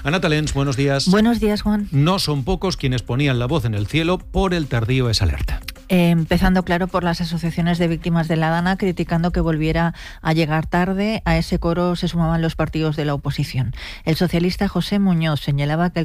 Ana Talens, buenos días. Buenos días, Juan. No son pocos quienes ponían la voz en el cielo por el tardío esa alerta. Empezando, claro, por las asociaciones de víctimas de la Dana, criticando que volviera a llegar tarde. A ese coro se sumaban los partidos de la oposición. El socialista José Muñoz señalaba que el